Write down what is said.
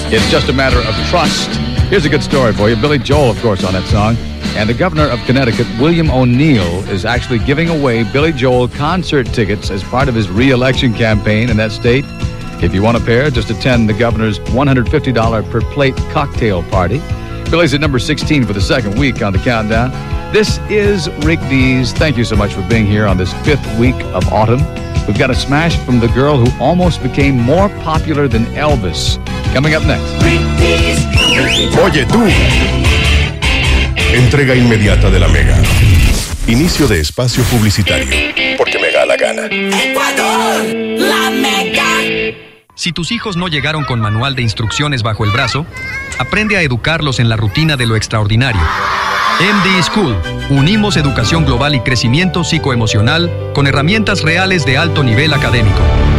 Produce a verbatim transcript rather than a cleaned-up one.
It's Just a Matter of Trust. Here's a good story for you. Billy Joel, of course, on that song. And the governor of Connecticut, William O'Neill, is actually giving away Billy Joel concert tickets as part of his re-election campaign in that state. If you want a pair, just attend the governor's one hundred fifty dollars per plate cocktail party. Billy's at number sixteen for the second week on the countdown. This is Rick Dees. Thank you so much for being here on this fifth week of autumn. We've got a smash from the girl who almost became more popular than Elvis. Coming up next. Rick Dees. Oye tú. Entrega inmediata de la Mega. Inicio de espacio publicitario. Porque me da la gana. Ecuador, la Mega. Si tus hijos no llegaron con manual de instrucciones bajo el brazo, aprende a educarlos en la rutina de lo extraordinario. M D School. Unimos educación global y crecimiento psicoemocional con herramientas reales de alto nivel académico.